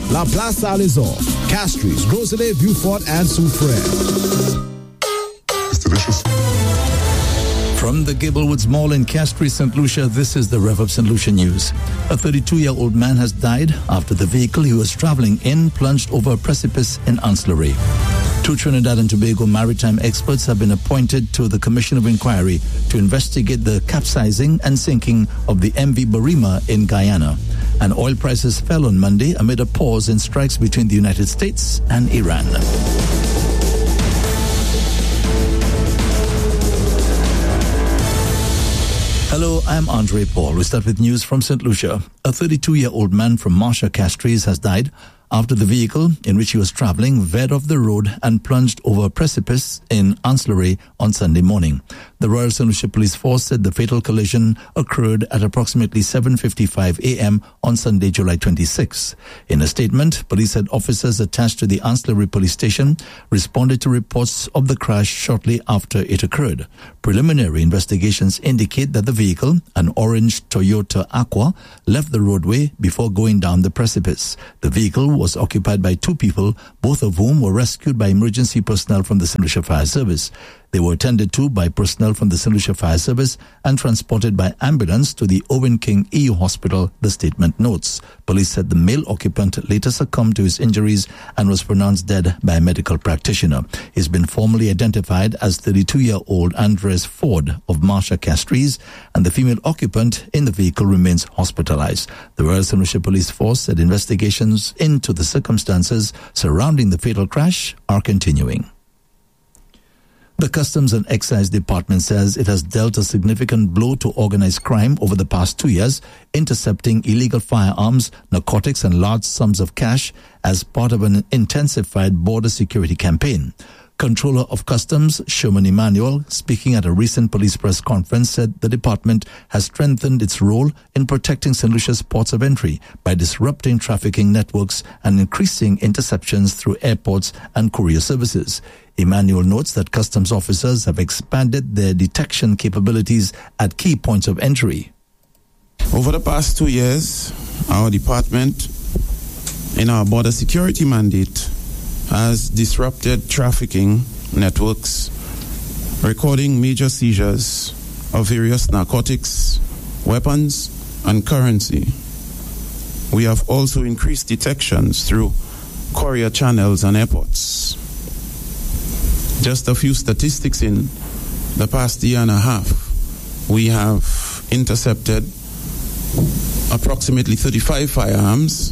La Place Alizor, Castries, Rosalie, Beaufort, and Soufrière. It's delicious. From the Gablewoods Mall in Castries, St. Lucia, this is the Rev of St. Lucia News. A 32-year-old man has died after the vehicle he was traveling in plunged over a precipice in Ancillary. 2 Trinidad and Tobago maritime experts have been appointed to the Commission of Inquiry to investigate the capsizing and sinking of the MV Barima in Guyana. And oil prices fell on Monday amid a pause in strikes between the United States and Iran. Hello, I'm Andre Paul. We start with news from St. Lucia. A 32-year-old man from Marsha Castries has died after the vehicle in which he was traveling veered off the road and plunged over a precipice in Ancillary on Sunday morning. The Royal St. Lucia Police Force said the fatal collision occurred at approximately 7:55 a.m. on Sunday, July 26. In a statement, police said officers attached to the Ancillary Police Station responded to reports of the crash shortly after it occurred. Preliminary investigations indicate that the vehicle, an orange Toyota Aqua, left the roadway before going down the precipice. The vehicle was occupied by 2 people, both of whom were rescued by emergency personnel from the St. Lucia Fire Service. They were attended to by personnel from the St. Lucia Fire Service and transported by ambulance to the Owen King EU Hospital, the statement notes. Police said the male occupant later succumbed to his injuries and was pronounced dead by a medical practitioner. He's been formally identified as 32-year-old Andres Ford of Marsha Castries, and the female occupant in the vehicle remains hospitalized. The Royal St. Lucia Police Force said investigations into the circumstances surrounding the fatal crash are continuing. The Customs and Excise Department says it has dealt a significant blow to organized crime over the past 2 years, intercepting illegal firearms, narcotics, and large sums of cash as part of an intensified border security campaign. Controller of Customs, Sherman Emanuel, speaking at a recent police press conference, said the department has strengthened its role in protecting St. Lucia's ports of entry by disrupting trafficking networks and increasing interceptions through airports and courier services. Emanuel notes that customs officers have expanded their detection capabilities at key points of entry. Over the past 2 years, our department, in our border security mandate, has disrupted trafficking networks, recording major seizures of various narcotics, weapons, and currency. We have also increased detections through courier channels and airports. Just a few statistics: in the past year and a half, we have intercepted approximately 35 firearms,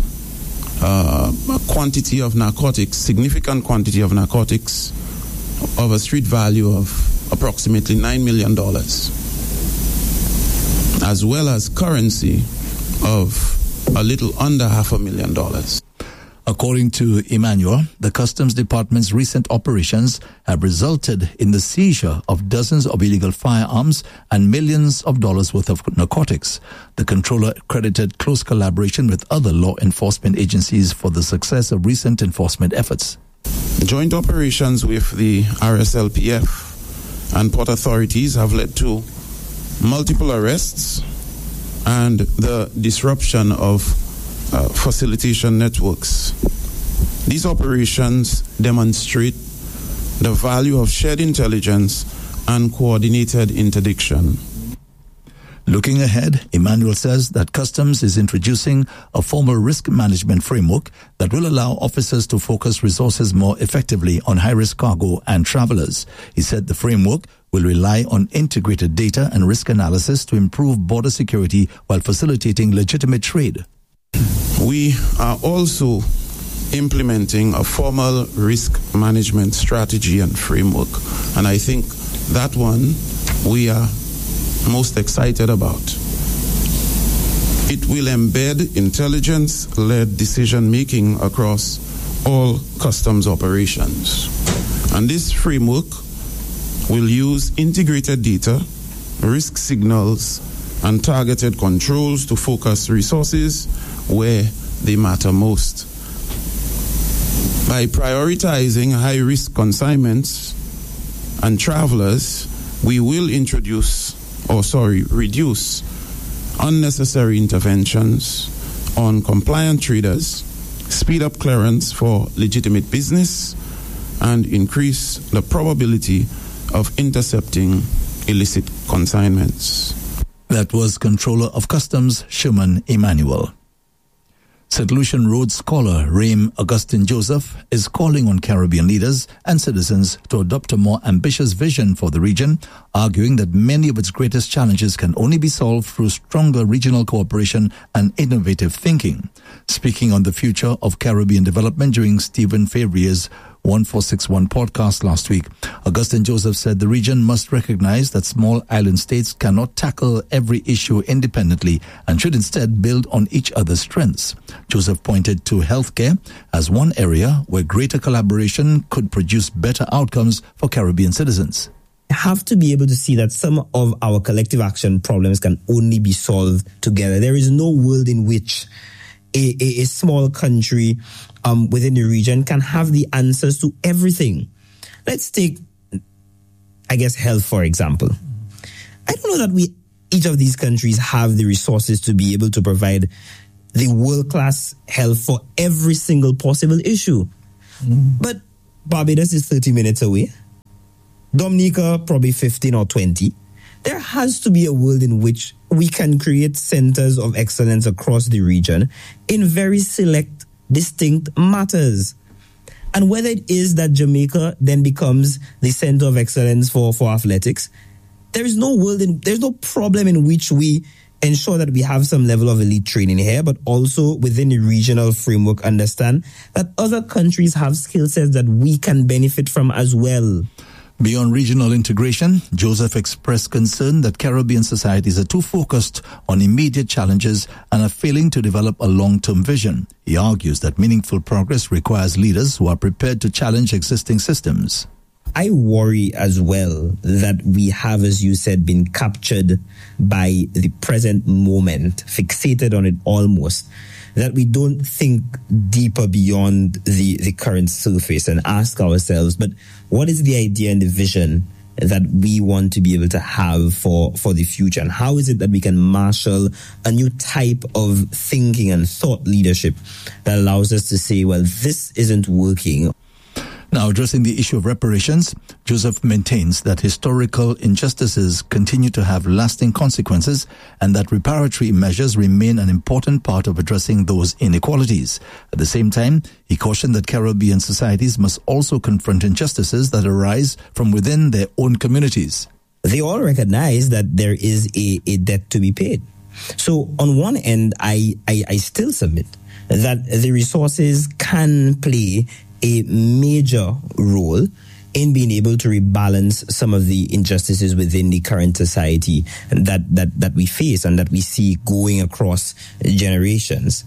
a quantity of narcotics, significant quantity of narcotics, of a street value of approximately $9 million, as well as currency of a little under $500,000. According to Emmanuel, the Customs Department's recent operations have resulted in the seizure of dozens of illegal firearms and millions of dollars worth of narcotics. The controller credited close collaboration with other law enforcement agencies for the success of recent enforcement efforts. Joint operations with the RSLPF and port authorities have led to multiple arrests and the disruption of facilitation networks. These operations demonstrate the value of shared intelligence and coordinated interdiction. Looking ahead, Emmanuel says that Customs is introducing a formal risk management framework that will allow officers to focus resources more effectively on high-risk cargo and travelers. He said the framework will rely on integrated data and risk analysis to improve border security while facilitating legitimate trade. We are also implementing a formal risk management strategy and framework, and I think that one we are most excited about. It will embed intelligence-led decision-making across all customs operations. And this framework will use integrated data, risk signals, and targeted controls to focus resources where they matter most. By prioritizing high-risk consignments and travelers, we will reduce unnecessary interventions on compliant traders speed up clearance for legitimate business, and increase the probability of intercepting illicit consignments. That was Controller of Customs, Sherman Emmanuel. St. Lucian Rhodes Scholar Raym Augustine Joseph is calling on Caribbean leaders and citizens to adopt a more ambitious vision for the region, arguing that many of its greatest challenges can only be solved through stronger regional cooperation and innovative thinking. Speaking on the future of Caribbean development during Stephen Favrier's 1461 podcast last week, Augustine Joseph said the region must recognize that small island states cannot tackle every issue independently and should instead build on each other's strengths. Joseph pointed to healthcare as one area where greater collaboration could produce better outcomes for Caribbean citizens. We have to be able to see that some of our collective action problems can only be solved together. There is no world in which a small country within the region can have the answers to everything. Let's take, I guess, health, for example. I don't know that each of these countries have the resources to be able to provide the world-class health for every single possible issue. But Barbados is 30 minutes away. Dominica, probably 15 or 20. There has to be a world in which we can create centers of excellence across the region in very select, distinct matters. And whether it is that Jamaica then becomes the center of excellence for athletics, there's no problem in which we ensure that we have some level of elite training here, but also within the regional framework understand that other countries have skill sets that we can benefit from as well. Beyond regional integration, Joseph expressed concern that Caribbean societies are too focused on immediate challenges and are failing to develop a long-term vision. He argues that meaningful progress requires leaders who are prepared to challenge existing systems. I worry as well that we have, as you said, been captured by the present moment, fixated on it almost, that we don't think deeper beyond the current surface and ask ourselves, but what is the idea and the vision that we want to be able to have for the future? And how is it that we can marshal a new type of thinking and thought leadership that allows us to say, well, this isn't working? Now, addressing the issue of reparations, Joseph maintains that historical injustices continue to have lasting consequences and that reparatory measures remain an important part of addressing those inequalities. At the same time, he cautioned that Caribbean societies must also confront injustices that arise from within their own communities. They all recognize that there is a debt to be paid. So on one end, I still submit that the resources can play a major role in being able to rebalance some of the injustices within the current society that we face and that we see going across generations.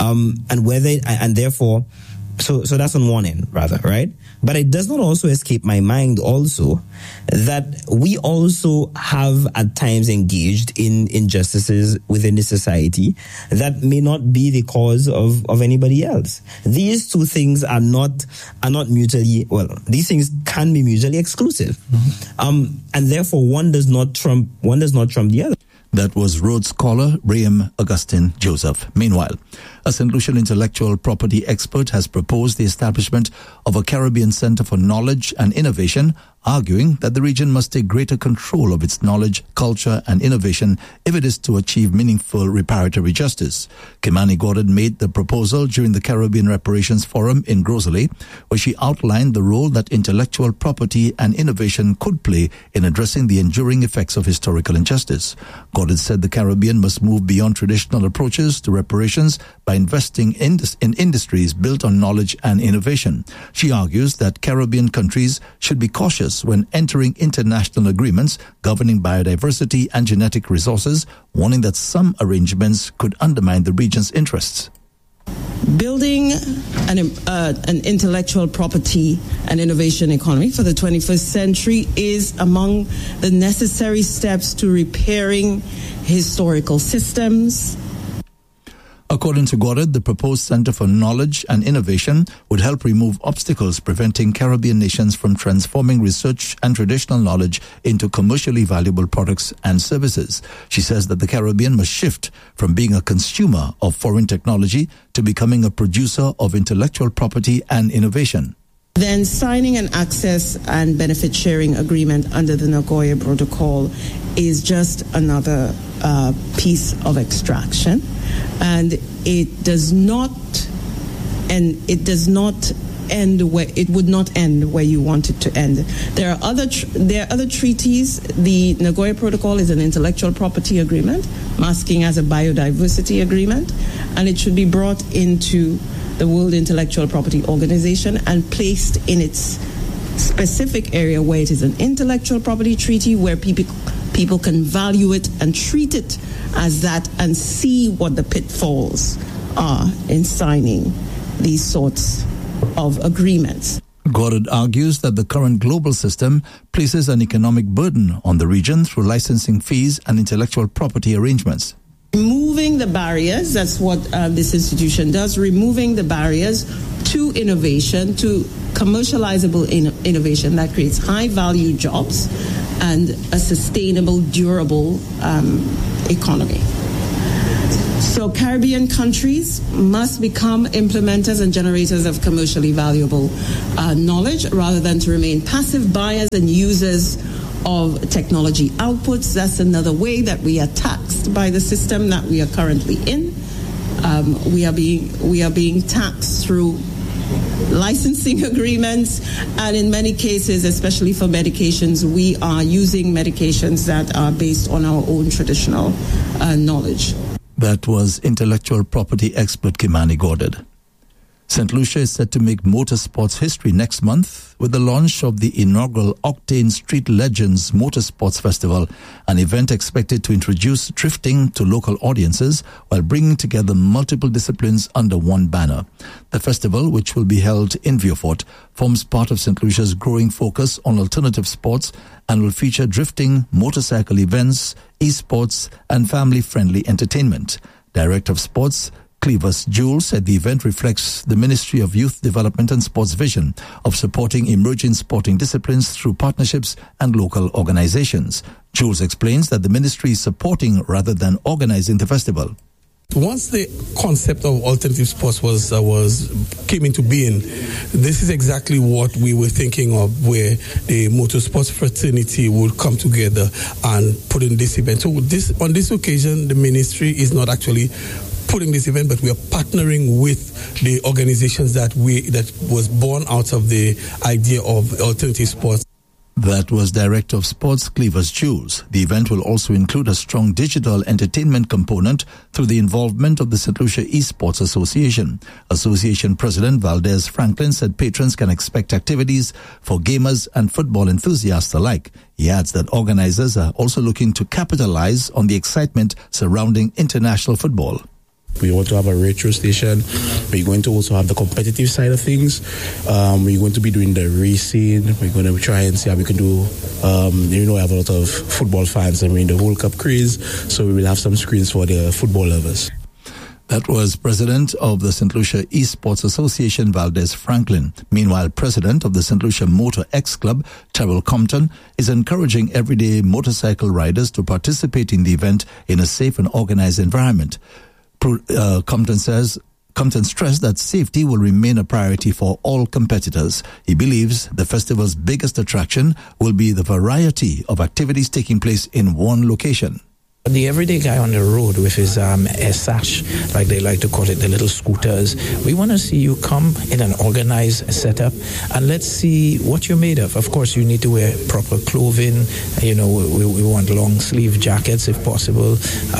And therefore, so that's on one end, rather, right? But it does not also escape my mind also that we also have at times engaged in injustices within the society that may not be the cause of anybody else. These two things are not mutually, these things can be mutually exclusive. Mm-hmm. And therefore one does not trump the other. That was Rhodes Scholar Raym Augustine Joseph. Meanwhile, a St. Lucian intellectual property expert has proposed the establishment of a Caribbean Center for Knowledge and Innovation, arguing that the region must take greater control of its knowledge, culture, and innovation if it is to achieve meaningful reparatory justice. Kimani Gordon made the proposal during the Caribbean Reparations Forum in Gros Islet, where she outlined the role that intellectual property and innovation could play in addressing the enduring effects of historical injustice. Gordon said the Caribbean must move beyond traditional approaches to reparations by investing in industries built on knowledge and innovation. She argues that Caribbean countries should be cautious when entering international agreements governing biodiversity and genetic resources, warning that some arrangements could undermine the region's interests. Building an intellectual property and innovation economy for the 21st century is among the necessary steps to repairing historical systems. According to Goddard, the proposed Center for Knowledge and Innovation would help remove obstacles preventing Caribbean nations from transforming research and traditional knowledge into commercially valuable products and services. She says that the Caribbean must shift from being a consumer of foreign technology to becoming a producer of intellectual property and innovation. Then signing an access and benefit sharing agreement under the Nagoya Protocol is just another piece of extraction, and it does not end where it would not end where you want it to end. There are other treaties. The Nagoya Protocol is an intellectual property agreement, masking as a biodiversity agreement, and it should be brought into the World Intellectual Property Organization and placed in its specific area where it is an intellectual property treaty where people can value it and treat it as that and see what the pitfalls are in signing these sorts of agreements. Goddard argues that the current global system places an economic burden on the region through licensing fees and intellectual property arrangements. Removing the barriers, that's what this institution does, removing the barriers to innovation, to commercializable innovation that creates high-value jobs and a sustainable, durable economy. So Caribbean countries must become implementers and generators of commercially valuable knowledge rather than to remain passive buyers and users of technology outputs. That's another way that we are taxed by the system that we are currently in. We are being taxed through licensing agreements, and in many cases, especially for medications, we are using medications that are based on our own traditional knowledge. That was intellectual property expert Kimani Goddard. St. Lucia is set to make motorsports history next month with the launch of the inaugural Octane Street Legends Motorsports Festival, an event expected to introduce drifting to local audiences while bringing together multiple disciplines under one banner. The festival, which will be held in Vieux-Fort, forms part of St. Lucia's growing focus on alternative sports and will feature drifting, motorcycle events, esports, and family-friendly entertainment. Director of Sports Clevis Jules said the event reflects the Ministry of Youth Development and Sports vision of supporting emerging sporting disciplines through partnerships and local organizations. Jules explains that the ministry is supporting rather than organizing the festival. Once the concept of alternative sports came into being, this is exactly what we were thinking of, where the motorsports fraternity would come together and put in this event. So on this occasion, the ministry is not actually putting this event, but we are partnering with the organizations that was born out of the idea of alternative sports. That was Director of Sports Clevis Jules. The event will also include a strong digital entertainment component through the involvement of the St. Lucia Esports Association. Association President Valdez Franklin said patrons can expect activities for gamers and football enthusiasts alike. He adds that organizers are also looking to capitalize on the excitement surrounding international football. We want to have a retro station. We're going to also have the competitive side of things. We're going to be doing the racing. We're going to try and see how we can do, we have a lot of football fans and we're in the World Cup craze, so we will have some screens for the football lovers. That was President of the St. Lucia Esports Association, Valdez Franklin. Meanwhile, President of the St. Lucia Motor X Club, Terrell Compton, is encouraging everyday motorcycle riders to participate in the event in a safe and organized environment. Compton stressed that safety will remain a priority for all competitors. He believes the festival's biggest attraction will be the variety of activities taking place in one location. The everyday guy on the road with his S-Sash, like they like to call it, the little scooters, we want to see you come in an organized setup and let's see what you're made of. Of course, you need to wear proper clothing. We want long sleeve jackets if possible,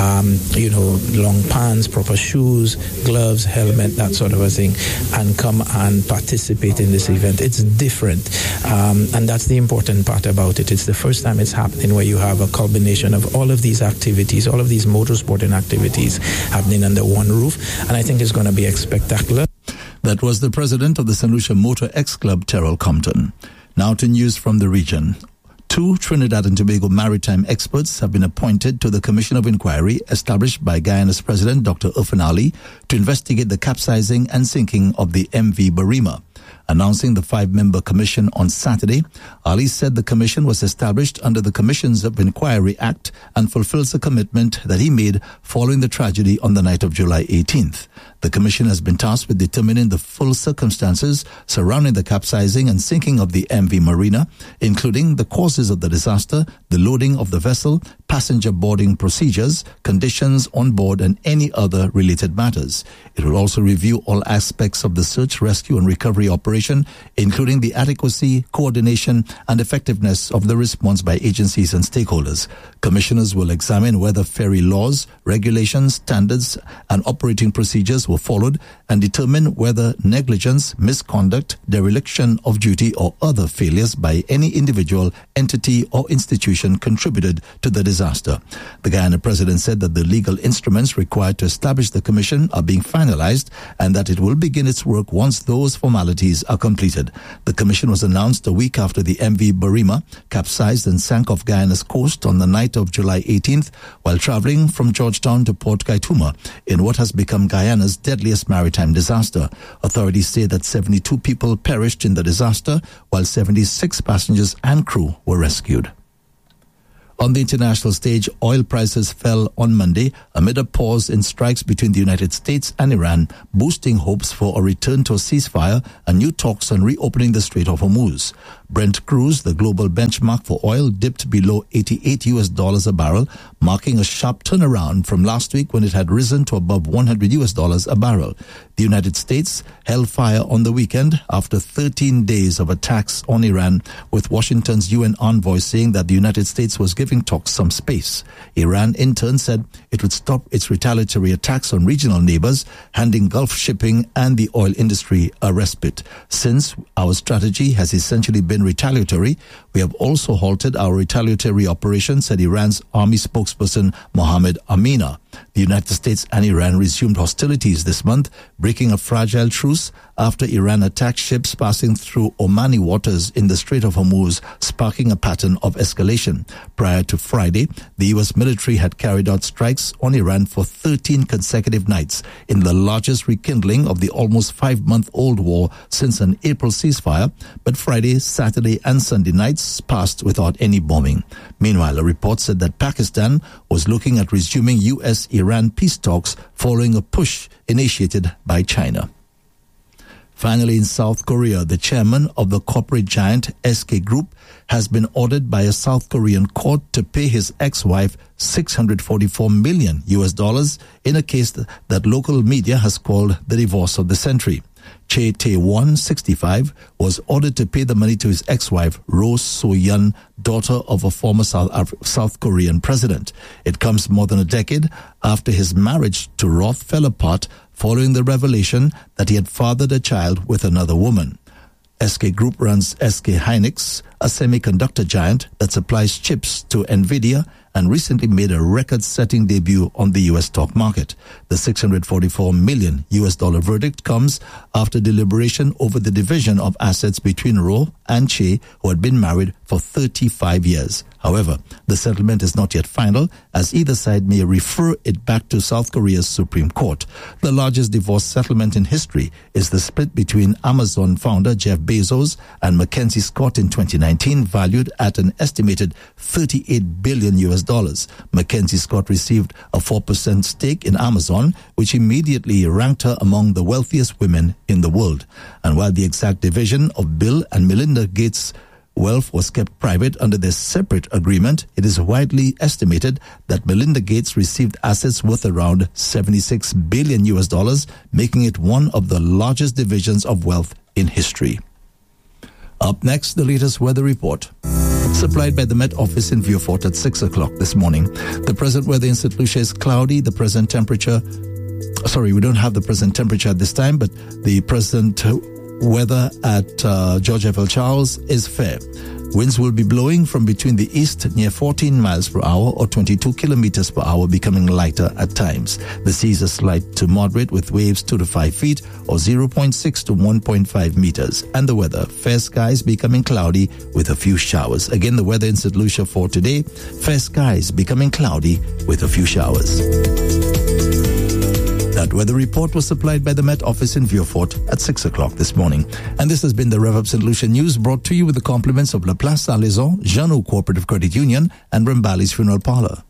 long pants, proper shoes, gloves, helmet, that sort of a thing, and come and participate in this event. It's different, and that's the important part about it. It's the first time it's happening where you have a combination of all of these activities, all of these motorsporting activities happening under one roof, and I think it's going to be spectacular. That was the president of the St. Lucia Motor X Club, Terrell Compton. Now to news from the region. 2 Trinidad and Tobago maritime experts have been appointed to the Commission of Inquiry established by Guyana's President Dr. Irfaan Ali to investigate the capsizing and sinking of the MV Barima. Announcing the 5-member commission on Saturday, Ali said the commission was established under the Commissions of Inquiry Act and fulfills a commitment that he made following the tragedy on the night of July 18th. The commission has been tasked with determining the full circumstances surrounding the capsizing and sinking of the MV Marina, including the causes of the disaster, the loading of the vessel, passenger boarding procedures, conditions on board, and any other related matters. It will also review all aspects of the search, rescue, and recovery operation, including the adequacy, coordination, and effectiveness of the response by agencies and stakeholders. Commissioners will examine whether ferry laws, regulations, standards, and operating procedures were followed and determine whether negligence, misconduct, dereliction of duty, or other failures by any individual, entity, or institution contributed to the disaster. The Guyana president said that the legal instruments required to establish the commission are being finalized and that it will begin its work once those formalities are completed. The commission was announced a week after the MV Barima capsized and sank off Guyana's coast on the night of July 18th while traveling from Georgetown to Port Kaituma in what has become Guyana's deadliest maritime disaster. Authorities say that 72 people perished in the disaster while 76 passengers and crew were rescued. On the international stage, oil prices fell on Monday amid a pause in strikes between the United States and Iran, boosting hopes for a return to a ceasefire and new talks on reopening the Strait of Hormuz. Brent crude, the global benchmark for oil, dipped below $88 a barrel, marking a sharp turnaround from last week when it had risen to above $100 a barrel. The United States held fire on the weekend after 13 days of attacks on Iran, with Washington's UN envoy saying that the United States was giving talks some space. Iran, in turn, said it would stop its retaliatory attacks on regional neighbors, handing Gulf shipping and the oil industry a respite. Since our strategy has essentially been retaliatory, we have also halted our retaliatory operation, said Iran's army spokesperson Mohammed Amina. The United States and Iran resumed hostilities this month, breaking a fragile truce after Iran attacked ships passing through Omani waters in the Strait of Hormuz, sparking a pattern of escalation. Prior to Friday, the U.S. military had carried out strikes on Iran for 13 consecutive nights in the largest rekindling of the almost 5-month-old war since an April ceasefire, but Friday, Saturday, and Sunday nights passed without any bombing. Meanwhile, a report said that Pakistan was looking at resuming U.S.-Iran peace talks following a push initiated by China. Finally, in South Korea, the chairman of the corporate giant SK Group has been ordered by a South Korean court to pay his ex-wife $644 million in a case that local media has called the divorce of the century. Chae Tae-won, 65, was ordered to pay the money to his ex-wife, Roh So-yeon, daughter of a former South Korean president. It comes more than a decade after his marriage to Roth fell apart following the revelation that he had fathered a child with another woman. SK Group runs SK Hynix, a semiconductor giant that supplies chips to NVIDIA, and recently made a record-setting debut on the U.S. stock market. The $644 million verdict comes after deliberation over the division of assets between Roh and Chae, who had been married for 35 years. However, the settlement is not yet final, as either side may refer it back to South Korea's Supreme Court. The largest divorce settlement in history is the split between Amazon founder Jeff Bezos and Mackenzie Scott in 2019, valued at an estimated $38 billion. Mackenzie Scott received a 4% stake in Amazon, which immediately ranked her among the wealthiest women in the world. And while the exact division of Bill and Melinda Gates' wealth was kept private under their separate agreement, it is widely estimated that Melinda Gates received assets worth around $76 billion, making it one of the largest divisions of wealth in history. Up next, the latest weather report, supplied by the Met Office in Vieux-Fort at 6 o'clock this morning. The present weather in St. Lucia is cloudy. The present temperature, we don't have the present temperature at this time, but the present weather at George F.L. Charles is fair. Winds will be blowing from between the east near 14 miles per hour or 22 kilometers per hour, becoming lighter at times. The seas are slight to moderate with waves 2 to 5 feet or 0.6 to 1.5 meters. And the weather, fair skies becoming cloudy with a few showers. Again, the weather in St. Lucia for today, fair skies becoming cloudy with a few showers. That weather report was supplied by the Met Office in Vieux-Fort at 6 o'clock this morning. And this has been the Rev Up St. Lucia News, brought to you with the compliments of La Place Salaison, Jeannot Cooperative Credit Union, and Rambali's Funeral Parlor.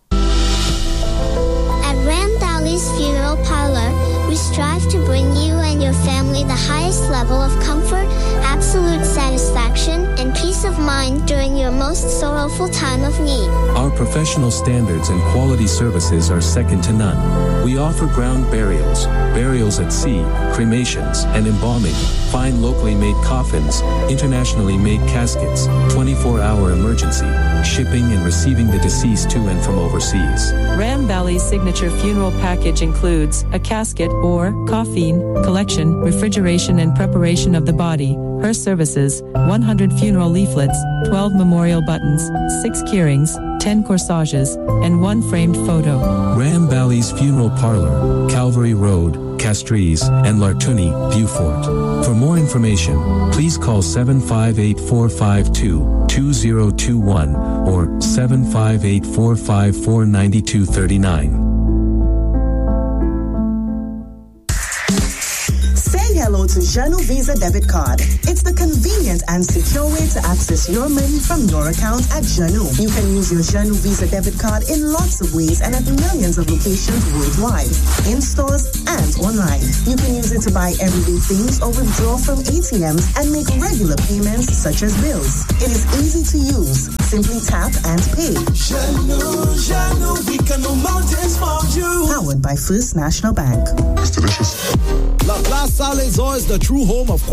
At Rambali's Funeral Parlor, we strive to bring you and your family the highest level of comfort, absolute satisfaction, and peace of mind during your most sorrowful time of need. Our professional standards and quality services are second to none. We offer ground burials, burials at sea, cremations, and embalming, fine locally made coffins, internationally made caskets, 24-hour emergency, shipping and receiving the deceased to and from overseas. Rambali's signature funeral package includes a casket or coffin collection, refrigeration and preparation of the body, hearse services, 100 funeral leaflets, 12 memorial buttons, 6 keurings, 10 corsages, and 1 framed photo. Rambali's Funeral Parlor, Calvary Road, Castries, and Lartuni, Vieux-Fort. For more information, please call 758-452-2021 or 758-454-9239. Hello to Jeannot Visa Debit Card. It's the convenient and secure way to access your money from your account at Jeannot. You can use your Jeannot Visa Debit Card in lots of ways and at millions of locations worldwide, in stores and online. You can use it to buy everyday things or withdraw from ATMs and make regular payments such as bills. It is easy to use. Simply tap and pay. Jeannot, we can move mountains for you. Powered by First National Bank. It's delicious. La Place Salaison is the true home of